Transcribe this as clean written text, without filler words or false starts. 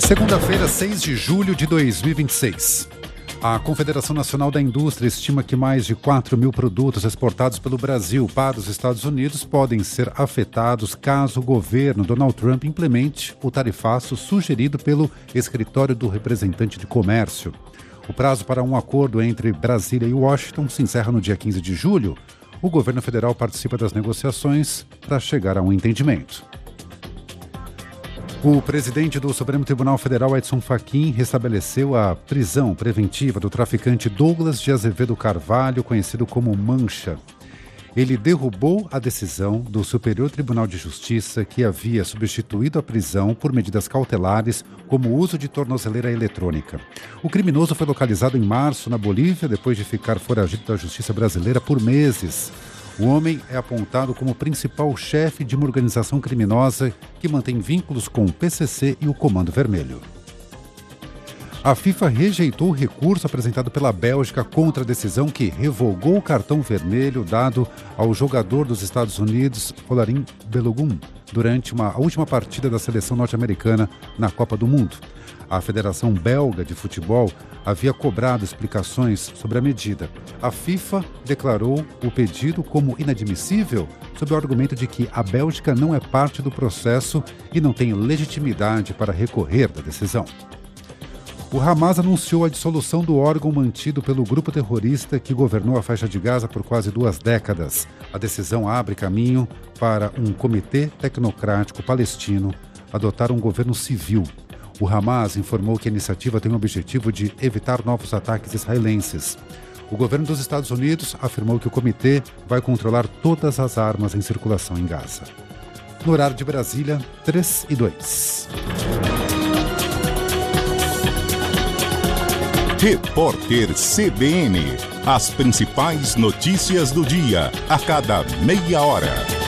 Segunda-feira, 6 de julho de 2026. A Confederação Nacional da Indústria estima que mais de 4 mil produtos exportados pelo Brasil para os Estados Unidos podem ser afetados caso o governo Donald Trump implemente o tarifaço sugerido pelo Escritório do Representante de Comércio. O prazo para um acordo entre Brasília e Washington se encerra no dia 15 de julho. O governo federal participa das negociações para chegar a um entendimento. O presidente do Supremo Tribunal Federal, Edson Fachin, restabeleceu a prisão preventiva do traficante Douglas de Azevedo Carvalho, conhecido como Mancha. Ele derrubou a decisão do Superior Tribunal de Justiça que havia substituído a prisão por medidas cautelares, como o uso de tornozeleira eletrônica. O criminoso foi localizado em março na Bolívia, depois de ficar foragido da justiça brasileira por meses. O homem é apontado como principal chefe de uma organização criminosa que mantém vínculos com o PCC e o Comando Vermelho. A FIFA rejeitou o recurso apresentado pela Bélgica contra a decisão que revogou o cartão vermelho dado ao jogador dos Estados Unidos, Folarin Balogun, durante a última partida da seleção norte-americana na Copa do Mundo. A Federação Belga de Futebol havia cobrado explicações sobre a medida. A FIFA declarou o pedido como inadmissível, sob o argumento de que a Bélgica não é parte do processo e não tem legitimidade para recorrer da decisão. O Hamas anunciou a dissolução do órgão mantido pelo grupo terrorista que governou a faixa de Gaza por quase 2 décadas. A decisão abre caminho para um comitê tecnocrático palestino adotar um governo civil. O Hamas informou que a iniciativa tem o objetivo de evitar novos ataques israelenses. O governo dos Estados Unidos afirmou que o comitê vai controlar todas as armas em circulação em Gaza. No horário de Brasília, 3:02. Repórter CBN. As principais notícias do dia, a cada meia hora.